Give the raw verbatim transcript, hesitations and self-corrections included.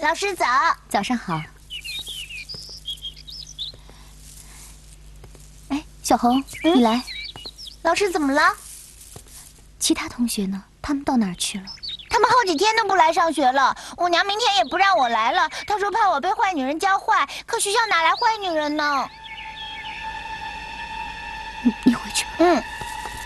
老师早， 早上好。哎，小红，嗯、你来。 老师怎么了？ 其他同学呢？他们到哪儿去了？ 他们好几天都不来上学了。我娘明天也不让我来了，她说怕我被坏女人教坏。可学校哪来坏女人呢？ 你你回去吧。 嗯。